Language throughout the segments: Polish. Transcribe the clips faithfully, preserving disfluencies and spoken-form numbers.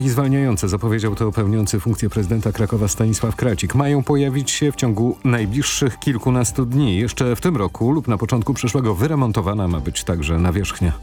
I zwalniające zapowiedział to pełniący funkcję prezydenta Krakowa Stanisław Kracik. Mają pojawić się w ciągu najbliższych kilkunastu dni. Jeszcze w tym roku lub na początku przyszłego wyremontowana ma być także nawierzchnia.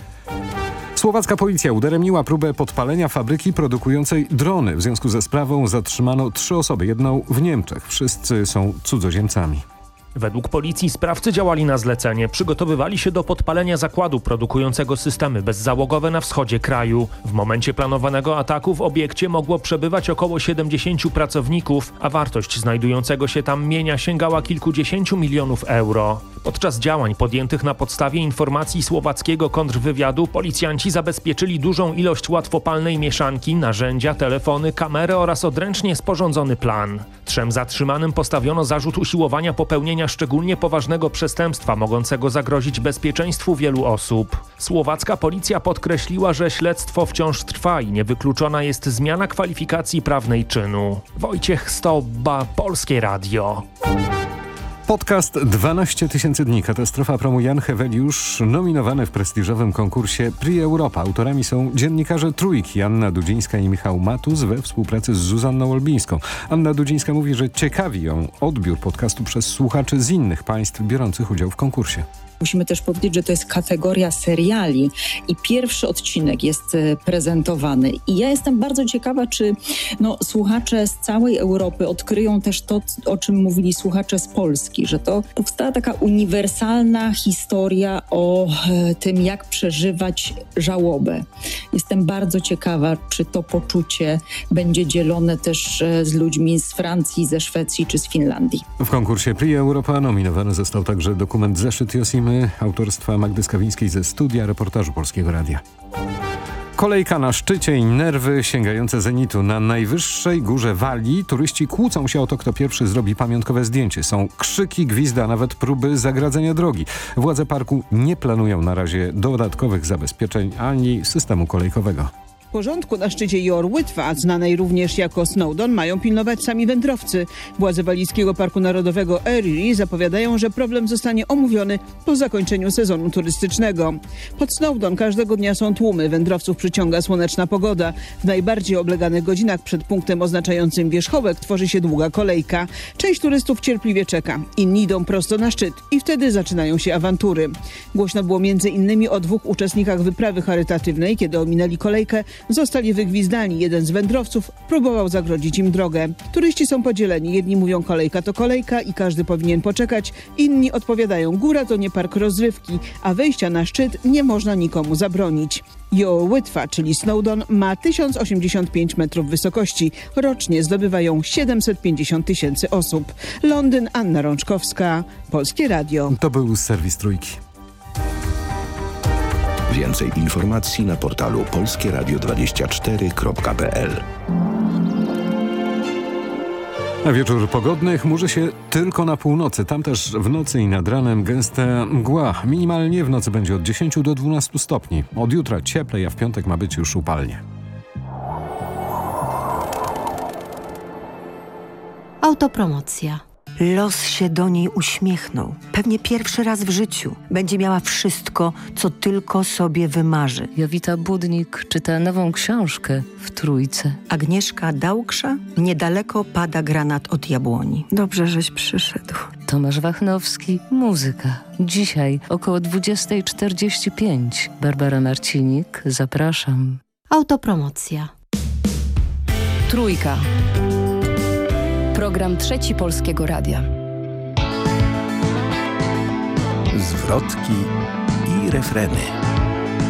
Słowacka policja udaremniła próbę podpalenia fabryki produkującej drony. W związku ze sprawą zatrzymano trzy osoby, jedną w Niemczech. Wszyscy są cudzoziemcami. Według policji sprawcy działali na zlecenie. Przygotowywali się do podpalenia zakładu produkującego systemy bezzałogowe na wschodzie kraju. W momencie planowanego ataku w obiekcie mogło przebywać około siedemdziesięciu pracowników, a wartość znajdującego się tam mienia sięgała kilkudziesięciu milionów euro. Podczas działań podjętych na podstawie informacji słowackiego kontrwywiadu policjanci zabezpieczyli dużą ilość łatwopalnej mieszanki, narzędzia, telefony, kamery oraz odręcznie sporządzony plan. Trzem zatrzymanym postawiono zarzut usiłowania popełnienia szczególnie poważnego przestępstwa mogącego zagrozić bezpieczeństwu wielu osób. Słowacka policja podkreśliła, że śledztwo wciąż trwa i niewykluczona jest zmiana kwalifikacji prawnej czynu. Wojciech Stobba, Polskie Radio. Podcast dwanaście tysięcy dni. Katastrofa promu Jan Heweliusz nominowany w prestiżowym konkursie Prix Europa. Autorami są dziennikarze Trójki Anna Dudzińska i Michał Matus we współpracy z Zuzanną Olbińską. Anna Dudzińska mówi, że ciekawi ją odbiór podcastu przez słuchaczy z innych państw biorących udział w konkursie. Musimy też powiedzieć, że to jest kategoria seriali i pierwszy odcinek jest prezentowany. I ja jestem bardzo ciekawa, czy no, słuchacze z całej Europy odkryją też to, o czym mówili słuchacze z Polski, że to powstała taka uniwersalna historia o e, tym, jak przeżywać żałobę. Jestem bardzo ciekawa, czy to poczucie będzie dzielone też e, z ludźmi z Francji, ze Szwecji czy z Finlandii. W konkursie Prix Europa nominowany został także dokument Zeszyt Josimy autorstwa Magdy Skawińskiej ze studia reportażu Polskiego Radia. Kolejka na szczycie i nerwy sięgające zenitu. Na najwyższej górze Walii turyści kłócą się o to, kto pierwszy zrobi pamiątkowe zdjęcie. Są krzyki, gwizdy, a nawet próby zagradzenia drogi. Władze parku nie planują na razie dodatkowych zabezpieczeń ani systemu kolejkowego. Porządku na szczycie Jor Witwa, znanej również jako Snowdon, mają pilnować sami wędrowcy. Władze Walijskiego Parku Narodowego Erie zapowiadają, że problem zostanie omówiony po zakończeniu sezonu turystycznego. Pod Snowdon każdego dnia są tłumy, wędrowców przyciąga słoneczna pogoda. W najbardziej obleganych godzinach przed punktem oznaczającym wierzchołek tworzy się długa kolejka. Część turystów cierpliwie czeka, inni idą prosto na szczyt i wtedy zaczynają się awantury. Głośno było między innymi o dwóch uczestnikach wyprawy charytatywnej, kiedy ominęli kolejkę, zostali wygwizdani. Jeden z wędrowców próbował zagrodzić im drogę. Turyści są podzieleni. Jedni mówią, kolejka to kolejka i każdy powinien poczekać. Inni odpowiadają, góra to nie park rozrywki, a wejścia na szczyt nie można nikomu zabronić. Jor Witwa, czyli Snowdon, ma tysiąc osiemdziesiąt pięć metrów wysokości. Rocznie zdobywają siedemset pięćdziesiąt tysięcy osób. Londyn, Anna Rączkowska, Polskie Radio. To był serwis Trójki. Więcej informacji na portalu polskie radio dwadzieścia cztery kropka p l. A wieczór pogodny chmurzy się tylko na północy. Tam też w nocy i nad ranem gęsta mgła. Minimalnie w nocy będzie od dziesięciu do dwunastu stopni. Od jutra cieplej, a w piątek ma być już upalnie. Autopromocja. Los się do niej uśmiechnął. Pewnie pierwszy raz w życiu. Będzie miała wszystko, co tylko sobie wymarzy. Jowita Budnik czyta nową książkę w Trójce. Agnieszka Dałksza. Niedaleko pada granat od jabłoni. Dobrze, żeś przyszedł. Tomasz Wachnowski. Muzyka. Dzisiaj około dwudziesta czterdzieści pięć. Barbara Marcinik. Zapraszam. Autopromocja. Trójka. Program Trzeci Polskiego Radia. Zwrotki i refreny.